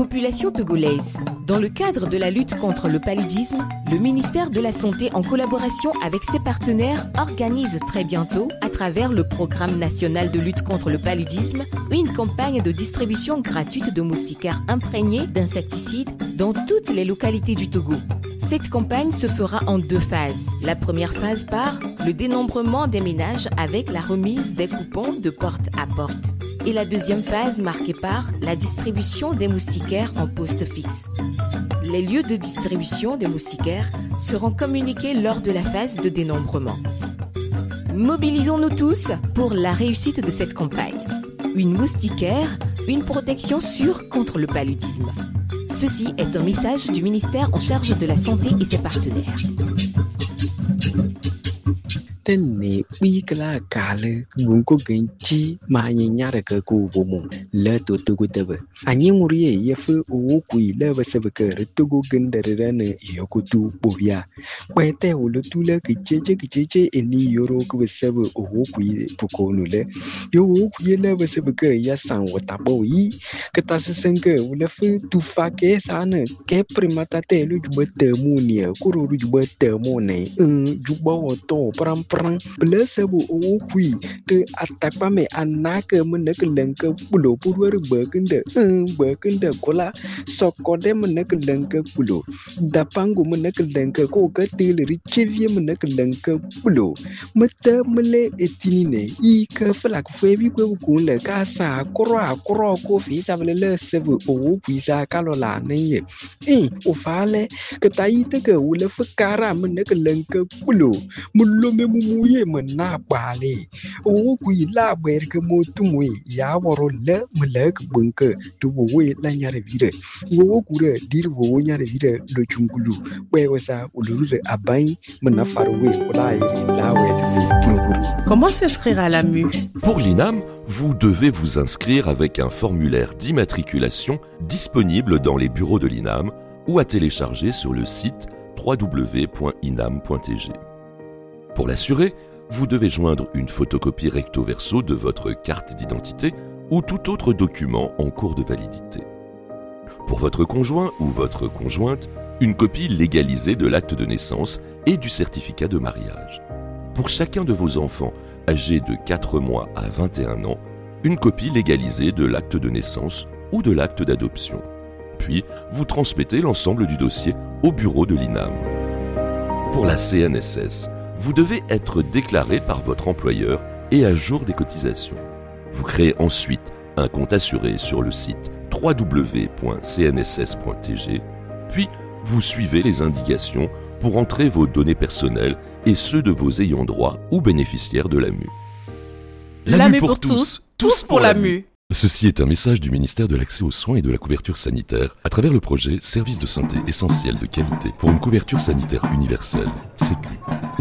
population togolaise. Dans le cadre de la lutte contre le paludisme, le ministère de la Santé, en collaboration avec ses partenaires, organise très bientôt, à travers le Programme national de lutte contre le paludisme, une campagne de distribution gratuite de moustiquaires imprégnés d'insecticides dans toutes les localités du Togo. Cette campagne se fera en 2 phases. La première phase par le dénombrement des ménages avec la remise des coupons de porte à porte. Et la deuxième phase marquée par la distribution des moustiquaires en poste fixe. Les lieux de distribution des moustiquaires seront communiqués lors de la phase de dénombrement. Mobilisons-nous tous pour la réussite de cette campagne. Une moustiquaire, une protection sûre contre le paludisme. Ceci est un message du ministère en charge de la santé et ses partenaires. Tene bigla kale gunko genchi manyanyara ka ko bomo la to togo tebe anyi nguriye yefu o kui la basabaka togo gendere ne yokutu bobia kwete ulutula kicheche eni yoro ku basabu o kui pokonu le yo kui la basabaka ya san watabo yi katasenke ulefu tufake sana ke primata te lu jubete munia kuru jubete mone jubo to pram Blessable o qui the atakame anaka menakelenka pulo purwer berkende kola sokode menakelenka pulo dapangu menakelenka ko katil richevie menakelenka pulo mata mele etinine I ka flak febi ko kunle ka sa kro ko fi savele sebe o pisa kalola ne o fale ka tayite ka wule fakara menakelenka pulo mulome muye mena bale o kui la berke motumwe ya woro le melek bunke tuwe la nyare vire wo kure dir wo nyare vire lo chungulu we wasa uluru abai mena farwe wala iri lawe. Comment s'inscrire à la MU? Pour l'INAM, vous devez vous inscrire avec un formulaire d'immatriculation disponible dans les bureaux de l'INAM ou à télécharger sur le site www.inam.tg. Pour l'assurer, vous devez joindre une photocopie recto verso de votre carte d'identité ou tout autre document en cours de validité. Pour votre conjoint ou votre conjointe, une copie légalisée de l'acte de naissance et du certificat de mariage. Pour chacun de vos enfants âgés de 4 mois à 21 ans, une copie légalisée de l'acte de naissance ou de l'acte d'adoption. Puis, vous transmettez l'ensemble du dossier au bureau de l'INAM. Pour la CNSS, vous devez être déclaré par votre employeur et à jour des cotisations. Vous créez ensuite un compte assuré sur le site www.cnss.tg, puis vous suivez les indications pour entrer vos données personnelles et ceux de vos ayants droit ou bénéficiaires de la MU. La MU pour tous, tous pour la MU. Ceci est un message du ministère de l'Accès aux soins et de la couverture sanitaire à travers le projet Services de santé essentiels de qualité pour une couverture sanitaire universelle, Sécu.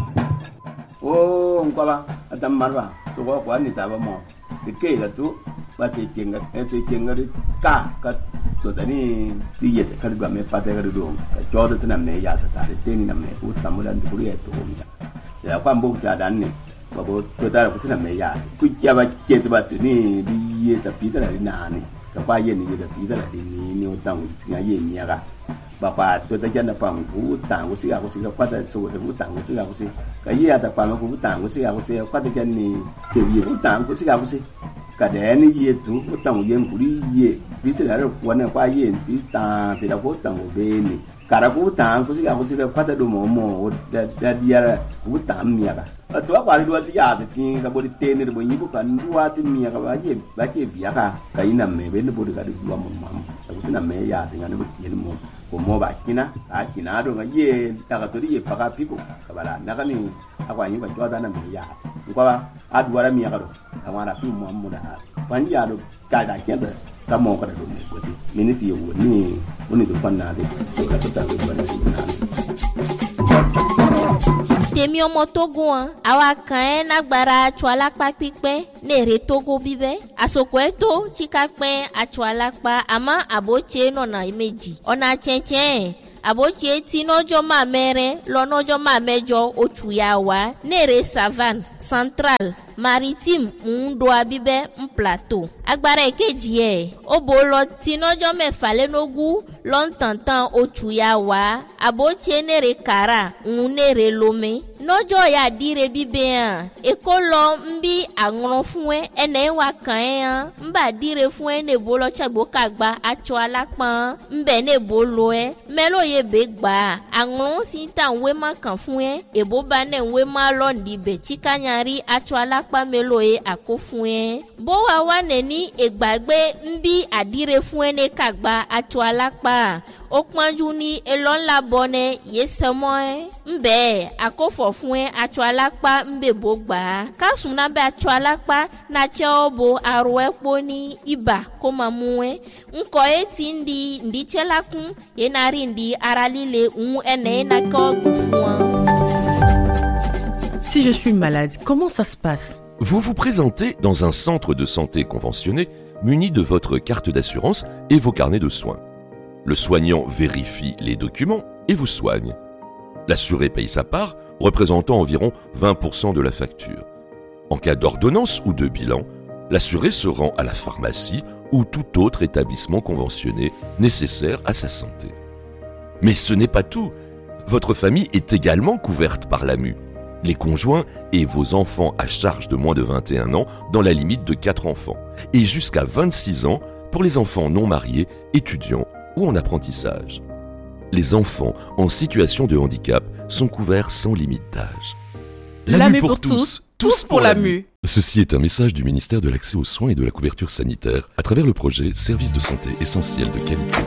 Oh, ngwala atamarwa to kwa ni taba mo de ke la to ba che kenga ka to tani tiye te kalba me pate ga do ka jodo tanam ne ya ta de teni nam ne u tamulan de buri to ya kwa mbo ta dan ne ba bo to ta ku tanam ne ya ku ya ba che ta ba ni di ye ta pi ta na ni ka ba ye ni de pi ta ni o tang ti ga ye ni ga bà bà tôi ta dân là phòng vũ tàng của chị à của chị qua tại số của vũ tàng của chị à của chị cái gì à tại phòng của vũ tàng của chị à của chị qua tại dân thì kiểu gì vũ tàng của chị à của chị cả đẻ này gì chúng vũ tàng dân của đi gì ví dụ là quán này qua gì ví tàng thì là vũ tàng của bên này cả là vũ tàng của chị à của chị qua tại đồ mồ đã đi ra vũ tàng mía cả tôi qua đi đua chị à thì là body tên này body nhiều cái đua thì mía cả bà chị bía cả cái nằm này bên nó body cả được đua mồm cái nằm này ya thì nó body tiền mồm mo ba kina a kina do nga ye taka to ye paka piko kabala nakani akwa nyi ba jwada na mi ya ko ba adwara mi ya do amara fi mo mo da ban ya do ka da kenda ka mo ka do ne ko ti minisi yo ni woni do fanna de ko ka ta do ba ni tèmi ọmọ Togo àwa kan nagbara atsọ alakpa pípẹ́ nèrè Togo bíbẹ́ àsopọ̀ ẹ̀tọ́ tsikapẹ́ atsọ alakpa àmọ́ àbótse nọ̀nà méjì ọ̀nà tsẹ̀tsẹ̀ àbótse tí nọ́jọ́ máa mẹ́rẹ́ lọ́nọ́jọ́ máa mẹ́jọ oṣù yà wá nèrè savane central maritime ńdoa bíbẹ́ ń plateau agbára èkejì ẹ̀ ó bò lọ tinọ́jọ́ mẹ́fà lẹ́nogún lọ́ntàntàn oṣù ya wá àbótse nèrè kàrà ń nèrè lómi nọ́jọ́ ya dire bíbẹ́ hàn èkó lọ ń bí àrùn fún ẹ ẹnẹ́ wà kàn ẹ́ hàn ń bà dire fún ẹ ní èbó lọ́tsàgbó kàgbà atsọ alápọ̀n ń bẹ̀ ní èbó lọ ẹ mẹ́lò yẹ bẹ́ gbà àrùn sí ta ń wé má kàn fún ẹ èbó bá ní ń wé má lọ́ndì bẹ̀ tíkanyari atsọ alápọ̀n mẹ́lò yẹ àkó fún ẹ bó wa wà nẹ́ni ègbàgbé ń bí àdire fún ẹ ní kàgbà atsọ alápọ̀n ó pọ́njú ní elọ́ńlá bọ́nẹ yé sẹ́mọ́ ẹ ń bẹ́ẹ̀ àkófọ̀ fún ẹ atsọ alápá ń bẹ̀ bó gbà á kásùn náà bẹ́ atsọ alápá náà tsẹ́ ọ bo arọ ẹ kpó ní ibà kó máa mú ẹ ńkọ ẹ ti ń di ǹdítsẹ́ la kún yé náà rí ǹdí ara líle ń ẹnẹ́ yé náà kọ́ gbù fún ọ. Si je suis malade, comment ça se passe? Vous vous présentez dans un centre de santé conventionné muni de votre carte d'assurance et vos carnets de soins. Le soignant vérifie les documents et vous soigne. L'assuré paye sa part, représentant environ 20% de la facture. En cas d'ordonnance ou de bilan, l'assuré se rend à la pharmacie ou tout autre établissement conventionné nécessaire à sa santé. Mais ce n'est pas tout. Votre famille est également couverte par l'AMU. Les conjoints et vos enfants à charge de moins de 21 ans dans la limite de 4 enfants. Et jusqu'à 26 ans pour les enfants non mariés, étudiants ou en apprentissage. Les enfants en situation de handicap sont couverts sans limite d'âge. L'AMU pour tous, tous pour l'AMU. Ceci est un message du ministère de l'Accès aux soins et de la couverture sanitaire à travers le projet Services de santé essentiels de qualité.